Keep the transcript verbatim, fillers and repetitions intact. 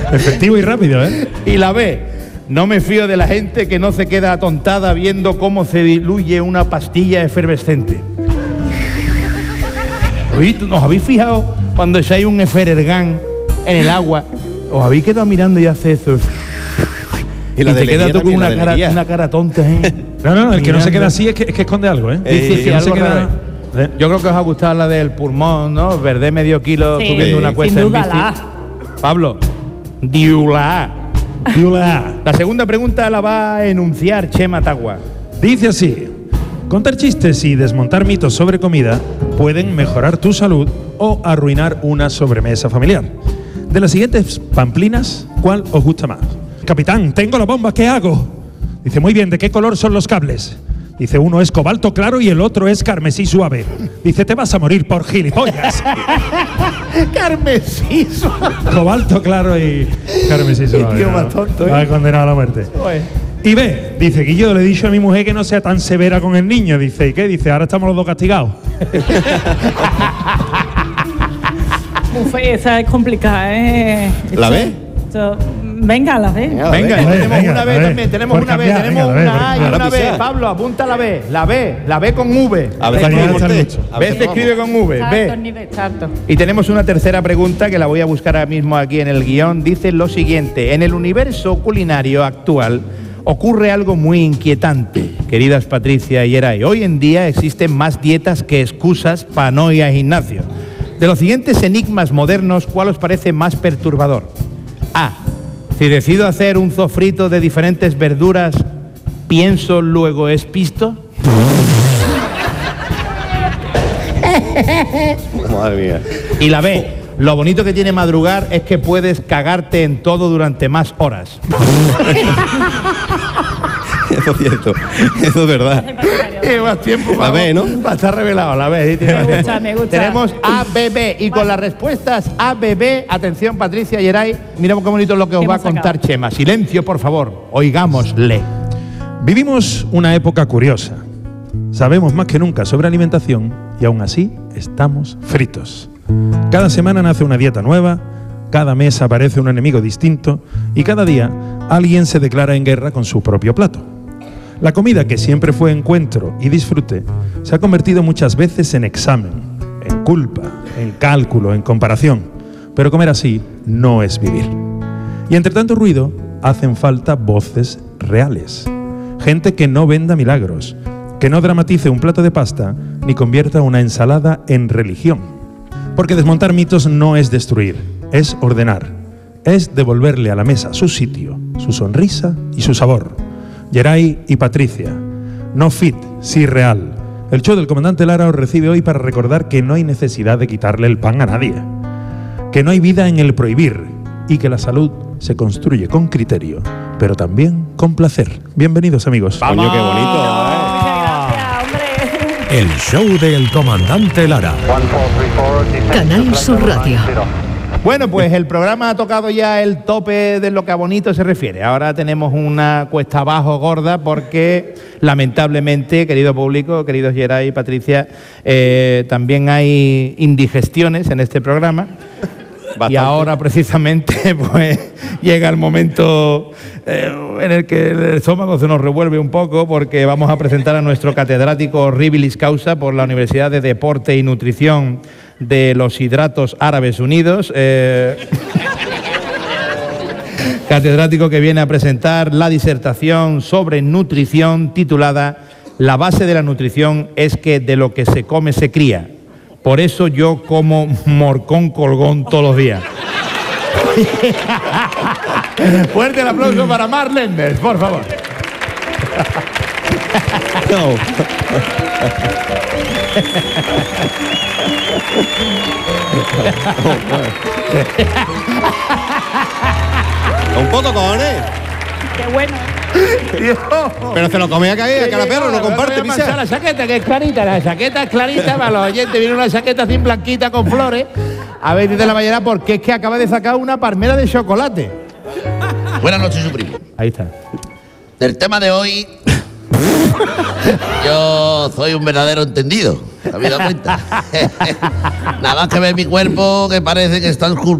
Efectivo y rápido, ¿eh? Y la B, no me fío de la gente que no se queda atontada viendo cómo se diluye una pastilla efervescente. ¿Nos habéis fijado cuando echáis un eferergán en el agua? ¿Os habéis quedado mirando y hace eso? Y, la y te quedas tú con también, una cara, una cara tonta, ¿eh? No, no, no, el que no se Mirando. queda así es que, es que esconde algo, ¿eh? Sí, sí, sí, no algo se queda... raro. ¿Eh? Yo creo que os ha gustado la del pulmón, ¿no? Verde medio kilo Sí, subiendo una sin cuesta en duda bici. la A. Pablo, diula. Diula. La segunda pregunta la va a enunciar Chema Tagua. Dice así: contar chistes y desmontar mitos sobre comida pueden mejorar tu salud o arruinar una sobremesa familiar. De las siguientes pamplinas, ¿cuál os gusta más? Capitán, tengo la bomba, ¿qué hago? Dice, muy bien, ¿de qué color son los cables? Dice, uno es cobalto claro y el otro es carmesí suave. Dice, te vas a morir por gilipollas. Carmesí suave. Cobalto claro y carmesí suave. tío ¿no? más tonto, ¿eh? Va condenado a la muerte. Oye. Y B, dice que yo le he dicho a mi mujer que no sea tan severa con el niño. Dice, ¿y qué? Dice, ahora estamos los dos castigados. Uf, esa es complicada, ¿eh? ¿La B? Esto- venga, la B. Venga, Venga, venga, tenemos venga, una a B ver. también, tenemos Por una B, cambiar, tenemos venga, a ver, una A y por- una B. Ahora Pablo, apunta la B, la B, la B con V. A ver, Para que ¿cómo no usted? mucho. A ver, B se ¿cómo escribe con V, Charto, B. nivel charto. Y tenemos una tercera pregunta que la voy a buscar ahora mismo aquí en el guión. Dice lo siguiente: en el universo culinario actual ocurre algo muy inquietante, queridas Patricia y Yeray. Hoy en día existen más dietas que excusas para no ir al gimnasio. De los siguientes enigmas modernos, ¿cuál os parece más perturbador? A. Si decido hacer un sofrito de diferentes verduras, ¿pienso luego es pisto? Madre mía. Y la B. Lo bonito que tiene madrugar es que puedes cagarte en todo durante más horas. Eso es cierto. Eso es verdad. Y más tiempo. La B, ¿no? Va a estar revelado, la B. Sí, tiene Me más gusta, tiempo. me gusta. Tenemos A, B, B. Y con las respuestas A, B, B, atención Patricia y Yeray, miramos qué bonito es lo que os ¿Qué va a hemos contar sacado? Chema. Silencio, por favor. Oigámosle. Vivimos una época curiosa. Sabemos más que nunca sobre alimentación y aún así estamos fritos. Cada semana nace una dieta nueva, cada mes aparece un enemigo distinto y cada día alguien se declara en guerra con su propio plato. La comida, que siempre fue encuentro y disfrute, se ha convertido muchas veces en examen, en culpa, en cálculo, en comparación. Pero comer así no es vivir. Y entre tanto ruido, hacen falta voces reales. Gente que no venda milagros, que no dramatice un plato de pasta ni convierta una ensalada en religión. Porque desmontar mitos no es destruir, es ordenar, es devolverle a la mesa su sitio, su sonrisa y su sabor. Yeray y Patricia, no fit, sí real. El show del comandante Lara os recibe hoy para recordar que no hay necesidad de quitarle el pan a nadie, que no hay vida en el prohibir y que la salud se construye con criterio, pero también con placer. Bienvenidos, amigos. Coño, qué bonito, ¿eh? Muchas gracias, hombre. El show del comandante Lara. Canal Sur Radio. Bueno, pues el programa ha tocado ya el tope de lo que a bonito se refiere. Ahora tenemos una cuesta abajo gorda porque, lamentablemente, querido público, queridos Yeray y Patricia, eh, también hay indigestiones en este programa. Bastante. Y ahora, precisamente, pues llega el momento eh, en el que el estómago se nos revuelve un poco porque vamos a presentar a nuestro catedrático Horribilis Causa por la Universidad de Deporte y Nutrición de los Hidratos Árabes Unidos. Eh, catedrático que viene a presentar la disertación sobre nutrición titulada La base de la nutrición es que de lo que se come se cría. Por eso yo como morcón colgón todos los días. Fuerte el aplauso para Mark Lenders, por favor. No. Un poco cojones. Qué bueno. Pero se lo come a caer, a cara perro, no comparte, Voy a pisa. manchar la chaqueta, que es clarita, la chaqueta es clarita para los oyentes. Viene una chaqueta así blanquita con flores. A ver, dice la mañana, porque es que acaba de sacar una palmera de chocolate. Buenas noches, su primo. Ahí está. Del tema de hoy, yo soy un verdadero entendido. ¿Te has dado cuenta? Nada más que ver mi cuerpo, que parece que está